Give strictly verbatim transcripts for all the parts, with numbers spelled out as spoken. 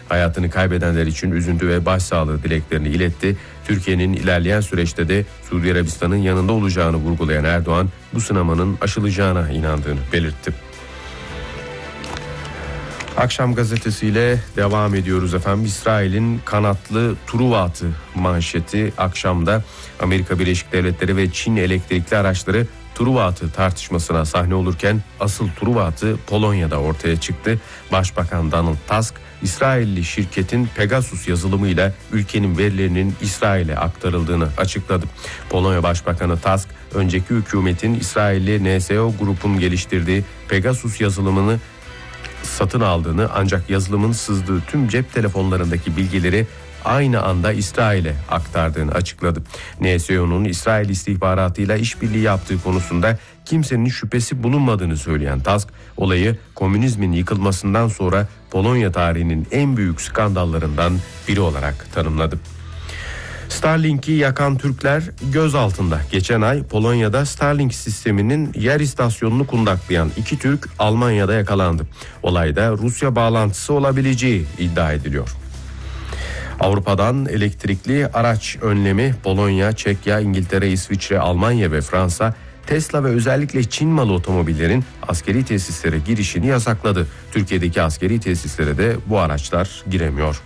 Hayatını kaybedenler için üzüntü ve başsağlığı dileklerini iletti. Türkiye'nin ilerleyen süreçte de Suudi Arabistan'ın yanında olacağını vurgulayan Erdoğan, bu sınamanın aşılacağına inandığını belirtti. Akşam gazetesiyle devam ediyoruz efendim. İsrail'in kanatlı Truva atı manşeti akşamda. Amerika Birleşik Devletleri ve Çin elektrikli araçları Truva atı tartışmasına sahne olurken asıl Truva atı Polonya'da ortaya çıktı. Başbakan Donald Tusk, İsrailli şirketin Pegasus yazılımıyla ülkenin verilerinin İsrail'e aktarıldığını açıkladı. Polonya Başbakanı Tusk, önceki hükümetin İsrailli N S O grubun geliştirdiği Pegasus yazılımını satın aldığını, ancak yazılımın sızdığı tüm cep telefonlarındaki bilgileri aynı anda İsrail'e aktardığını açıkladı. N S O'nun İsrail istihbaratıyla işbirliği yaptığı konusunda kimsenin şüphesi bulunmadığını söyleyen Tusk, olayı komünizmin yıkılmasından sonra Polonya tarihinin en büyük skandallarından biri olarak tanımladı. Starlink'i yakan Türkler gözaltında. Geçen ay Polonya'da Starlink sisteminin yer istasyonunu kundaklayan iki Türk Almanya'da yakalandı. Olayda Rusya bağlantısı olabileceği iddia ediliyor. Avrupa'dan elektrikli araç önlemi Polonya, Çekya, İngiltere, İsviçre, Almanya ve Fransa, Tesla ve özellikle Çin malı otomobillerin askeri tesislere girişini yasakladı. Türkiye'deki askeri tesislere de bu araçlar giremiyor.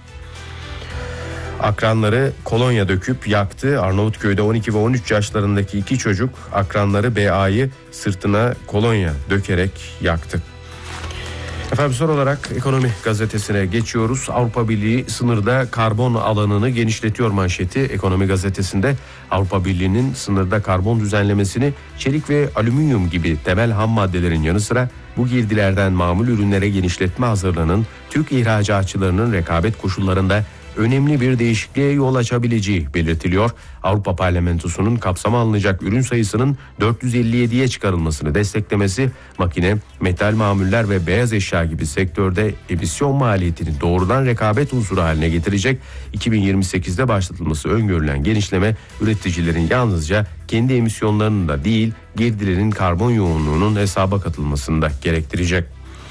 Akranları kolonya döküp yaktı. Arnavutköy'de on iki ve on üç yaşlarındaki iki çocuk akranları B A'yı sırtına kolonya dökerek yaktı. Efendim, son olarak Ekonomi Gazetesi'ne geçiyoruz. Avrupa Birliği sınırda karbon alanını genişletiyor manşeti Ekonomi Gazetesi'nde. Avrupa Birliği'nin sınırda karbon düzenlemesini çelik ve alüminyum gibi temel ham maddelerin yanı sıra bu girdilerden mamul ürünlere genişletme hazırlığının Türk ihracatçılarının rekabet koşullarında önemli bir değişikliğe yol açabileceği belirtiliyor. Avrupa Parlamentosu'nun kapsama alınacak ürün sayısının dört yüz elli yediye çıkarılmasını desteklemesi, makine, metal mamuller ve beyaz eşya gibi sektörde emisyon maliyetini doğrudan rekabet unsuru haline getirecek. iki bin yirmi sekizde başlatılması öngörülen genişleme, üreticilerin yalnızca kendi emisyonlarının da değil, girdilerin karbon yoğunluğunun hesaba katılmasını da gerektirecek.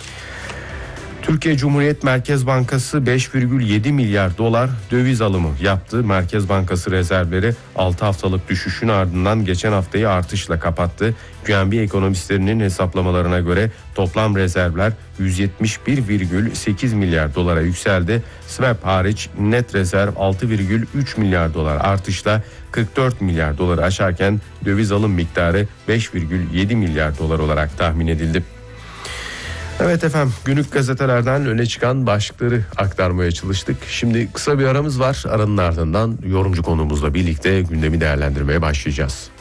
Türkiye Cumhuriyet Merkez Bankası beş virgül yedi milyar dolar döviz alımı yaptı. Merkez Bankası rezervleri altı haftalık düşüşün ardından geçen haftayı artışla kapattı. Q N B ekonomistlerinin hesaplamalarına göre toplam rezervler yüz yetmiş bir virgül sekiz milyar dolara yükseldi. Swap hariç net rezerv altı virgül üç milyar dolar artışla kırk dört milyar doları aşarken döviz alım miktarı beş virgül yedi milyar dolar olarak tahmin edildi. Evet efendim, günlük gazetelerden öne çıkan başlıkları aktarmaya çalıştık. Şimdi kısa bir aramız var. Aranın ardından yorumcu konuğumuzla birlikte gündemi değerlendirmeye başlayacağız.